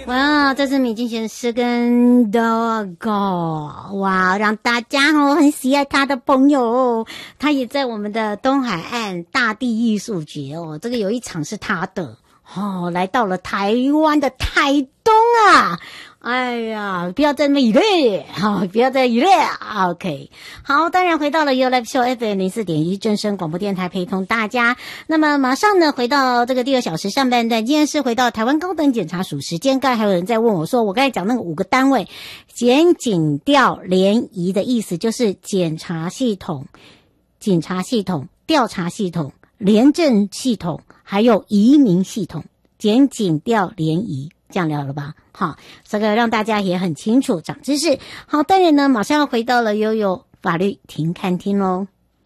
哇，这是米津玄师跟 Dogo， 哇，让大家很喜爱他的朋友他也在我们的东海岸大地艺术节这个有一场是他的来到了台湾的台东啊。哎呀，不要再那么以类，不要再以类啊 ！OK， 好，当然回到了 You Live Show FM 04.1正声广播电台，陪同大家。那么马上呢，回到这个第2小时上半段，今天是回到台湾高等检察署时间。刚才还有人在问我说，我刚才讲那个5个单位，检警调联谊的意思就是检察系统、警察系统、调查系统、廉政系统，还有移民系统，检警调联谊。这样聊了吧？好，这个让大家也很清楚，长知识。好，当然呢，马上要回到了悠悠法律停看听咯。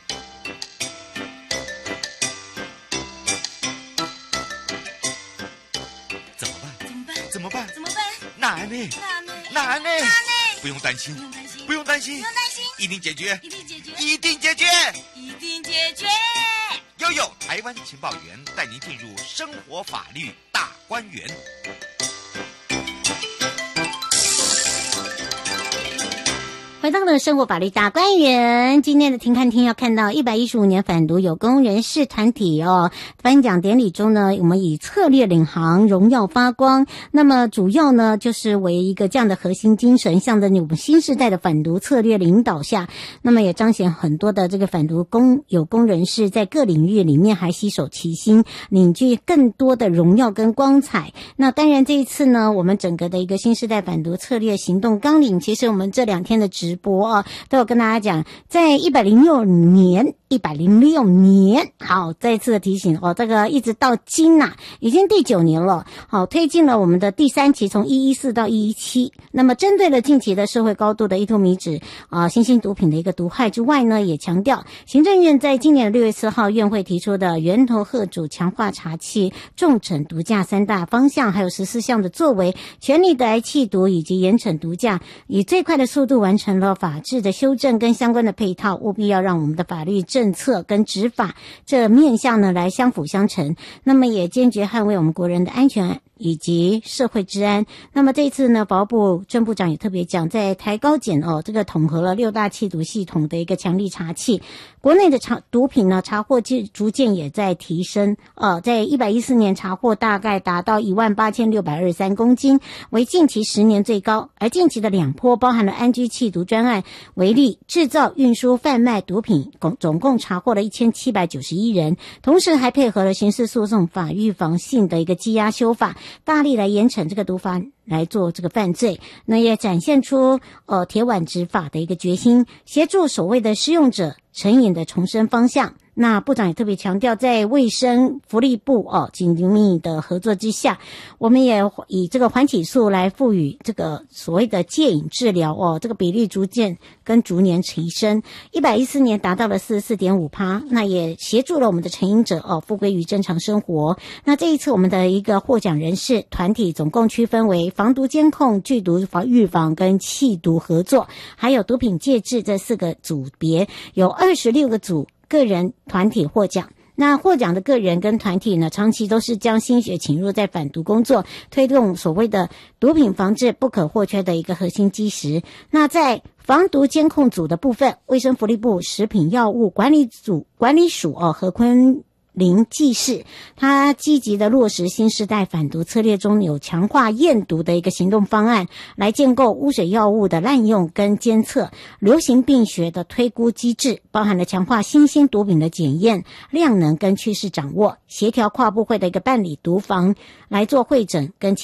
怎么办？难呢？不用担心，一定解决。悠悠台湾情报员带您进入生活法律大观园。 回到了生活法律大观园，今天的听看听要看到115年反毒有功人士团体颁奖典礼中呢，我们以策略领航，荣耀发光。那么主要呢，就是为一个这样的核心精神，向着我们新时代的反毒策略领导下，那么也彰显很多的这个反毒有功人士在各领域里面还携手齐心，凝聚更多的荣耀跟光彩。那当然这一次呢，我们整个的一个新时代反毒策略行动纲领，其实我们这2天的直播都有跟大家讲，在106年，好，再次的提醒这个一直到今已经第9年了，好，推进了我们的第3期，从114到117。那么针对了近期的社会高度的一吐米脂新兴毒品的一个毒害之外呢，也强调行政院在今年的6月4号院会提出的源头吓阻、强化查缉、重惩毒驾3大方向，还有14项的作为，全力的来缉毒以及严惩毒驾，以最快的速度完成了法制的修正跟相关的配套，务必要让我们的法律政策跟执法这面向呢来相辅相成，那么也坚决捍卫我们国人的安全以及社会治安。那么这一次呢，保安部郑部长也特别讲，在台高检这个统合了6大缉毒系统的一个强力查缉，国内的毒品呢查获逐渐也在提升，在114年查获大概达到18623公斤，为近期10年最高。而近期的2波包含了安居缉毒专案为例，制造、运输、贩卖毒品总共查获了1791人，同时还配合了刑事诉讼法预防性的一个羁押修法，大力来严惩这个毒贩来做这个犯罪，那也展现出铁腕执法的一个决心，协助所谓的施用者成瘾的重生方向。那部长也特别强调，在卫生福利部紧密的合作之下，我们也以这个缓起诉来赋予这个所谓的戒瘾治疗这个比例逐年提升，114年达到了 44.5%， 那也协助了我们的成瘾者复归于正常生活。那这一次我们的一个获奖人士团体总共区分为防毒监控、剧毒预防跟缉毒合作，还有毒品戒治这4个组别，有26个组个人团体获奖。那获奖的个人跟团体呢，长期都是将心血倾入在反毒工作，推动所谓的毒品防治不可或缺的一个核心基石。那在防毒监控组的部分，卫生福利部食品药物管理署何昆林技士，他积极的落实新时代反毒策略中有强化验毒的一个行动方案，来建构污水药物的滥用跟监测、流行病学的推估机制，包含了强化新兴毒品的检验、量能跟趋势掌握，协调跨部会的一个办理毒防来做会诊跟